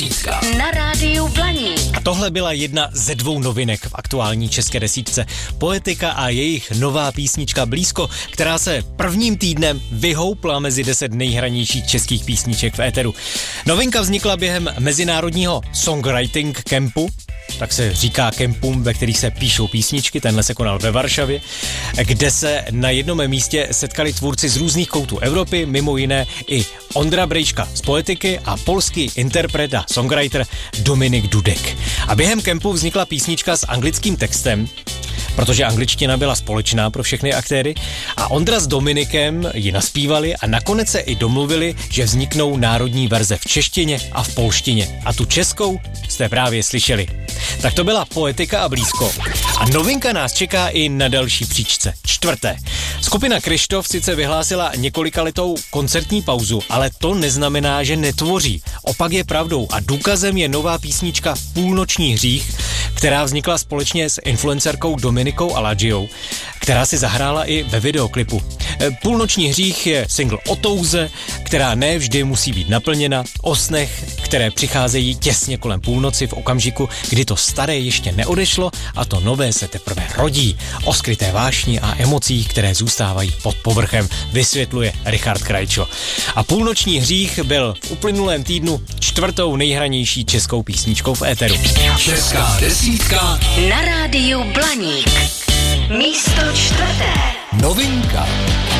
desítka na rádiu Blaník. A tohle byla jedna ze 2 novinek v aktuální české desítce. Poetika a jejich nová písnička Blízko, která se prvním týdnem vyhoupla mezi 10 nejhranějších českých písniček v éteru. Novinka vznikla během mezinárodního songwriting campu, tak se říká kempům, ve kterých se píšou písničky, tenhle se konal ve Varšavě, kde se na jednom místě setkali tvůrci z různých koutů Evropy, mimo jiné i Ondra Brejčka z Poetiky a polský interpret a songwriter Dominik Dudek. A během kempu vznikla písnička s anglickým textem, protože angličtina byla společná pro všechny aktéry, a Ondra s Dominikem ji naspívali a nakonec se i domluvili, že vzniknou národní verze v češtině a v polštině. A tu českou jste právě slyšeli. Tak to byla Poetika a Blízko. A novinka nás čeká i na další příčce. 4. Skupina Kryštof sice vyhlásila několikaletou koncertní pauzu, ale to neznamená, že netvoří. Opak je pravdou a důkazem je nová písnička Půlnoční hřích, která vznikla společně s influencerkou Dominikou Aladžiou, která si zahrála i ve videoklipu. Půlnoční hřích je single o touze, která ne vždy musí být naplněna, o snech, které přicházejí těsně kolem půlnoci v okamžiku, kdy to staré ještě neodešlo a to nové se teprve rodí, o skryté vášni a emocích, které zůstávají pod povrchem, vysvětluje Richard Krajčo. A Půlnoční hřích byl v uplynulém týdnu 4. nejhranější českou písničkou v éteru. Česká desítka Na rádiu Blaník. Místo 4. novinka.